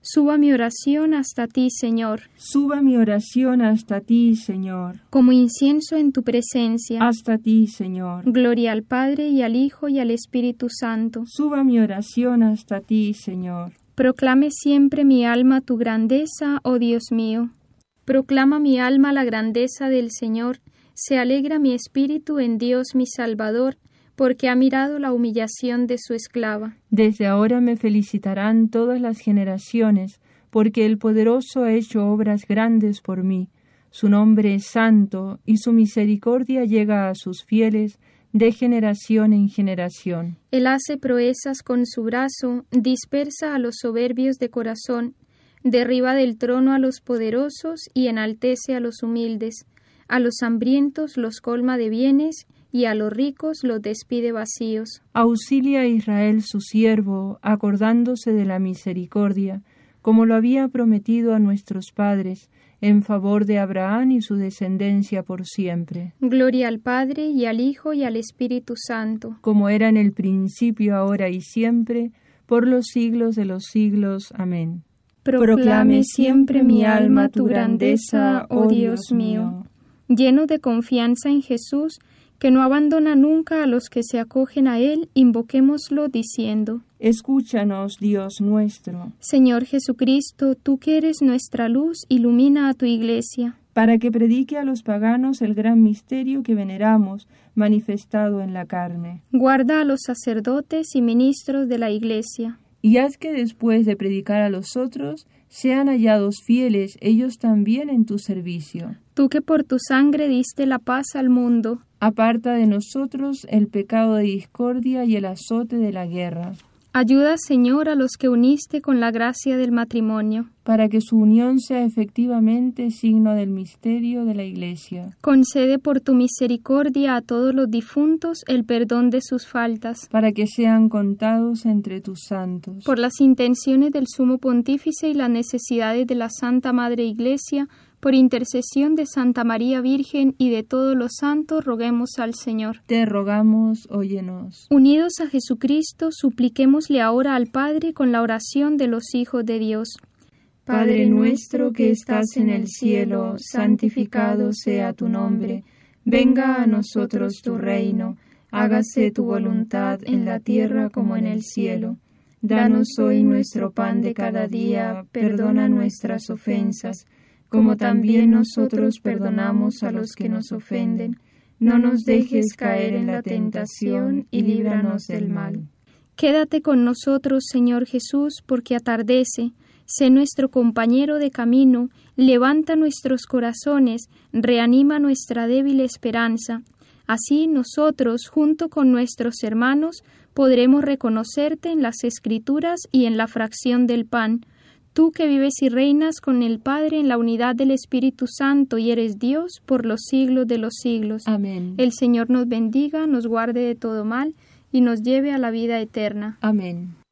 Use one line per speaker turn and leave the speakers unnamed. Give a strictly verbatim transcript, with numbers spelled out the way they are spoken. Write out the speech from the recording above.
Suba mi oración hasta ti, Señor.
Suba mi oración hasta ti, Señor.
Como incienso en tu presencia.
Hasta ti, Señor.
Gloria al Padre, y al Hijo, y al Espíritu Santo.
Suba mi oración hasta ti, Señor.
Proclame siempre mi alma tu grandeza, oh Dios mío. Proclama mi alma la grandeza del Señor. Se alegra mi espíritu en Dios mi Salvador, porque ha mirado la humillación de su esclava.
Desde ahora me felicitarán todas las generaciones, porque el Poderoso ha hecho obras grandes por mí. Su nombre es santo, y su misericordia llega a sus fieles de generación en generación.
Él hace proezas con su brazo, dispersa a los soberbios de corazón, derriba del trono a los poderosos y enaltece a los humildes. A los hambrientos los colma de bienes, y a los ricos los despide vacíos.
Auxilia a Israel su siervo, acordándose de la misericordia, como lo había prometido a nuestros padres, en favor de Abraham y su descendencia por siempre.
Gloria al Padre, y al Hijo, y al Espíritu Santo.
Como era en el principio, ahora y siempre, por los siglos de los siglos. Amén.
Proclame siempre mi alma tu grandeza, oh Dios mío. Lleno de confianza en Jesús, que no abandona nunca a los que se acogen a Él, invoquémoslo diciendo:
Escúchanos, Dios nuestro.
Señor Jesucristo, tú que eres nuestra luz, ilumina a tu Iglesia,
para que predique a los paganos el gran misterio que veneramos, manifestado en la carne.
Guarda a los sacerdotes y ministros de la Iglesia,
y haz que después de predicar a los otros, sean hallados fieles ellos también en tu servicio.
Tú que por tu sangre diste la paz al mundo,
aparta de nosotros el pecado de discordia y el azote de la guerra.
Ayuda, Señor, a los que uniste con la gracia del matrimonio,
para que su unión sea efectivamente signo del misterio de la Iglesia.
Concede por tu misericordia a todos los difuntos el perdón de sus faltas,
para que sean contados entre tus santos.
Por las intenciones del Sumo Pontífice y las necesidades de la Santa Madre Iglesia, por intercesión de Santa María Virgen y de todos los santos, roguemos al Señor.
Te rogamos, óyenos.
Unidos a Jesucristo, supliquémosle ahora al Padre con la oración de los hijos de Dios.
Padre nuestro que estás en el cielo, santificado sea tu nombre. Venga a nosotros tu reino. Hágase tu voluntad en la tierra como en el cielo. Danos hoy nuestro pan de cada día. Perdona nuestras ofensas, como también nosotros perdonamos a los que nos ofenden. No nos dejes caer en la tentación y líbranos del mal.
Quédate con nosotros, Señor Jesús, porque atardece. Sé nuestro compañero de camino, levanta nuestros corazones, reanima nuestra débil esperanza. Así nosotros, junto con nuestros hermanos, podremos reconocerte en las Escrituras y en la fracción del pan. Tú que vives y reinas con el Padre en la unidad del Espíritu Santo y eres Dios por los siglos de los siglos.
Amén.
El Señor nos bendiga, nos guarde de todo mal y nos lleve a la vida eterna.
Amén.